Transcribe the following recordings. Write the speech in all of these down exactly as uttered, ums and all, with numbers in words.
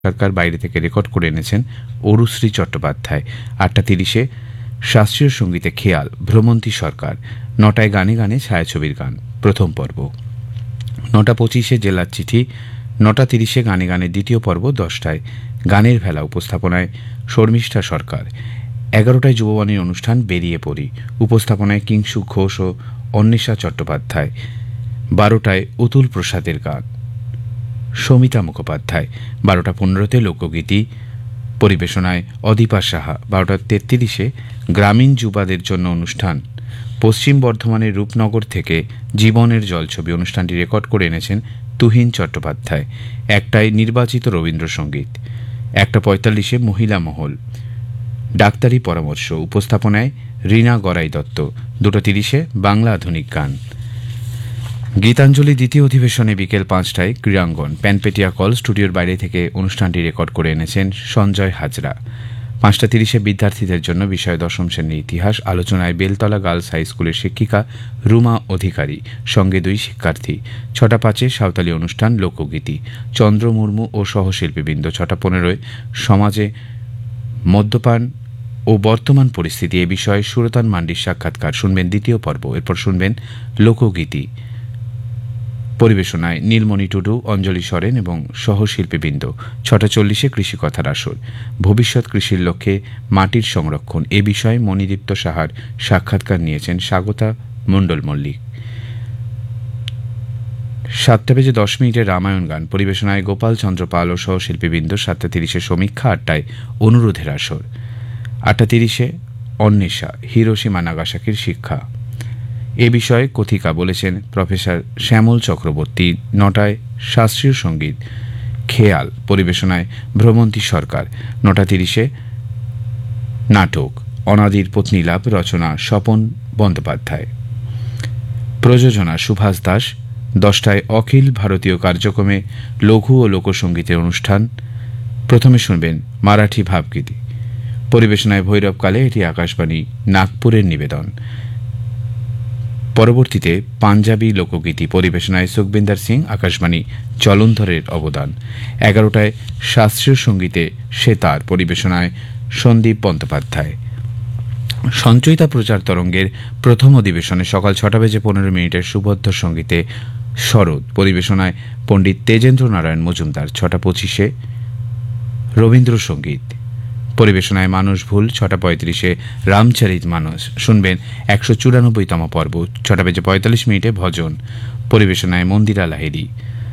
সরকার বাইরে থেকে রেকর্ড করে এনেছেন অরুশ্রী চট্টোপাধ্যায়। আটটা তিরিশে শাস্ত্রীয় সঙ্গীতে খেয়াল ভ্রমন্তী সরকার। নটায় গানে গানে ছায়াছবির গান প্রথম পর্ব। নটা পঁচিশে জেলার চিঠি। নটা তিরিশে গানে গানে দ্বিতীয় পর্ব। দশটায় গানের ভেলা উপস্থাপনায় শর্মিষ্ঠা সরকার। এগারোটায় যুববাণীর অনুষ্ঠান বেরিয়ে পড়ি উপস্থাপনায় কিংসুক ঘোষ ও অন্বেষা চট্টোপাধ্যায়। বারোটায় অতুল প্রসাদের গান সমিতা মুখোপাধ্যায়। বারোটা পনেরোতে লোকগীতি পরিবেশনায় অদীপা সাহা। বারোটা তেত্রিশে গ্রামীণ যুবাদের জন্য অনুষ্ঠান পশ্চিম বর্ধমানের রূপনগর থেকে জীবনের জলছবি। অনুষ্ঠানটি রেকর্ড করে এনেছেন তুহিন চট্টোপাধ্যায়। একটায় নির্বাচিত রবীন্দ্রসঙ্গীত। একটা পঁয়তাল্লিশে মহিলা মহল ডাক্তারি পরামর্শ উপস্থাপনায় রীনা গড়াই দত্ত। দুটো তিরিশে বাংলা আধুনিক গান। গীতাঞ্জলি দ্বিতীয় অধিবেশনে বিকেল পাঁচটায় ক্রীড়াঙ্গন প্যানপেটিয়া কল স্টুডিওর বাইরে থেকে অনুষ্ঠানটি রেকর্ড করে এনেছেন সঞ্জয় হাজরা। পাঁচটা তিরিশে বিদ্যার্থীদের জন্য বিষয় দশম শ্রেণীর ইতিহাস আলোচনায় বেলতলা গার্লস হাই স্কুলের শিক্ষিকা রুমা অধিকারী সঙ্গে দুই শিক্ষার্থী। ছটা পাঁচে সাঁওতালি অনুষ্ঠান লোকগীতি চন্দ্র মুর্মু ও সহশিল্পীবৃন্দ। ছটা পনেরোয় সমাজে মদ্যপান ও বর্তমান পরিস্থিতি এ বিষয়ে সুরতান মান্ডির সাক্ষাৎকার শুনবেন দ্বিতীয় পর্ব। এরপর শুনবেন লোকগীতি পরিবেশনায় নীলমণি টুডু অঞ্জলি সরেন এবং সহশিল্পীবৃন্দ। ছটা চল্লিশে কৃষিকথার আসর ভবিষ্যৎ কৃষির লক্ষ্যে মাটির সংরক্ষণ এ বিষয়ে মণিদীপ্ত সাহার সাক্ষাৎকার নিয়েছেন স্বাগতা মণ্ডল মল্লিক। সাতটা বেজে দশ মিনিটে রামায়ণ গান পরিবেশনায় গোপাল চন্দ্র পাল ও সহশিল্পীবৃন্দ। সাতটা তিরিশে সমীক্ষা। আটটায় অনুরোধের আসর। আটটা তিরিশে অন্বেষা হিরোশিমা নাগাসাকির শিক্ষা এ বিষয়ে কথিকা বলেছেন প্রফেসর শ্যামল চক্রবর্তী। নটায় শাস্ত্রীয় সঙ্গীত খেয়াল পরিবেশনায় ভ্রমন্তী সরকার। নটা তিরিশে নাটক অনাদির পত্নীলাভ রচনা স্বপন বন্দ্যোপাধ্যায় প্রযোজনা সুভাষ দাস। দশটায় অখিল ভারতীয় কার্যক্রমে লঘু ও লোকসঙ্গীতের অনুষ্ঠান প্রথমে শুনবেন মারাঠি ভাবগীতি পরিবেশনায় ভৈরবকালে এটি আকাশবাণী নাগপুরের নিবেদন। পরবর্তীতে পাঞ্জাবি লোকগীতি পরিবেশনায় সুখবিন্দর সিং আকাশবাণী জলন্ধরের অবদান। এগারোটায় শাস্ত্রীয় সঙ্গীতে সেতার পরিবেশনায় সন্দীপ বন্দ্যোপাধ্যায়। সঞ্চয়িতা প্রচার তরঙ্গের প্রথম অধিবেশনে সকাল ছটা বেজে পনেরো মিনিটের সুবদ্ধ সঙ্গীতে শরৎ পরিবেশনায় পণ্ডিত তেজেন্দ্র নারায়ণ মজুমদার। ছটা পঁচিশে রবীন্দ্রসঙ্গীত পরিবেশনায় মানুষ ভুল। ছটা পঁয়ত্রিশে রামচরিত মানস শুনবেন একশো চুরানব্বইতম পর্ব। ছটা বেজে পঁয়তাল্লিশ মিনিটে ভজন পরিবেশনায় মন্দিরা লাহিড়ী।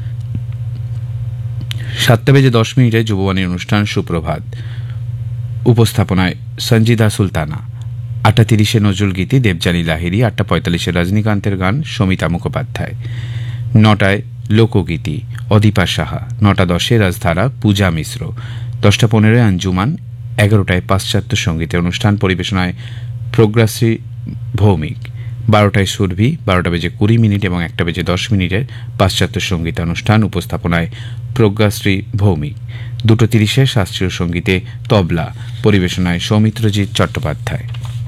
সাতটা বেজে দশ মিনিটে যুববাণীর অনুষ্ঠান সুপ্রভাত উপস্থাপনায় সঞ্জিদা সুলতানা। আটটা তিরিশে নজরুল গীতি দেবযানী লাহিড়ী। আটটা পঁয়তাল্লিশে রজনীকান্তের গান সমিতা মুখোপাধ্যায়। নটায় লোকগীতি অদীপা সাহা। নটা দশে রাজধারা পূজা মিশ্র। দশটা পনেরোয় আঞ্জুমান। এগারোটায় পাশ্চাত্য সঙ্গীতের অনুষ্ঠান পরিবেশনায় প্রজ্ঞাশ্রী ভৌমিক। বারোটায় সুরভি। বারোটা বেজে কুড়ি মিনিট এবং একটা বেজে দশ মিনিটের পাশ্চাত্য সঙ্গীত অনুষ্ঠান উপস্থাপনায় প্রজ্ঞাশ্রী ভৌমিক। দুটো তিরিশে শাস্ত্রীয় সঙ্গীতে তবলা পরিবেশনায় সৌমিত্রজিৎ চট্টোপাধ্যায়।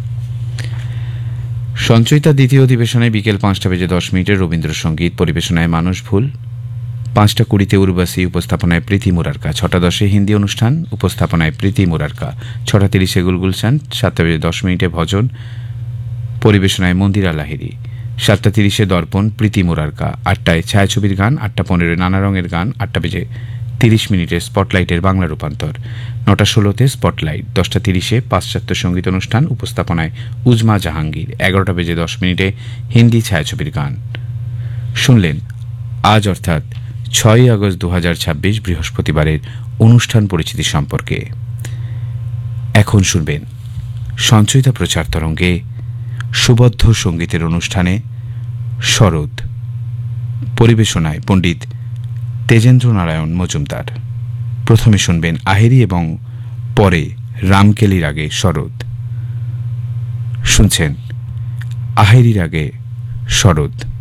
সঞ্চয়িতা দ্বিতীয় অধিবেশনে বিকেল পাঁচটা বেজে দশ মিনিটের রবীন্দ্রসঙ্গীত পরিবেশনায় মানুষ ভুল। পাঁচটা কুড়িতে উর্বাসী উপস্থাপনায় প্রীতি মুরারকা। ছটা দশে হিন্দি অনুষ্ঠান উপস্থাপনায় প্রীতি মুরারকা। ছটা তিরিশে গুলগুলশান। সাতটা বেজে দশ মিনিটে ভজন পরিবেশনায় মন্দিরা লাহিড়ী। সাতটা তিরিশে দর্পণ প্রীতি মুরারকা। আটটায় ছায়াছবির গান। আটটা পনেরো নানা রঙের গান। আটটা বেজে তিরিশ মিনিটে স্পটলাইটের বাংলা রূপান্তর। নটা ষোলোতে স্পটলাইট। দশটা তিরিশে পাশ্চাত্য সঙ্গীত অনুষ্ঠান উপস্থাপনায় উজমা জাহাঙ্গীর। এগারোটা বেজে দশ মিনিটে হিন্দি ছায়াছবির গান শুনলেন। আজ অর্থাৎ ছয়ই আগস্ট দু হাজার ছাব্বিশ বৃহস্পতিবারের অনুষ্ঠান পরিচিতি সম্পর্কে। এখন শুনবেন সঞ্চয়িতা প্রচার তরঙ্গে সুবদ্ধ সঙ্গীতের অনুষ্ঠানে শরৎ পরিবেশনায় পণ্ডিত তেজেন্দ্র নারায়ণ মজুমদার। প্রথমে শুনবেন আহেরি এবং পরে রামকেলির আগে শরৎ। শুনছেন আহেরির আগে শরৎ।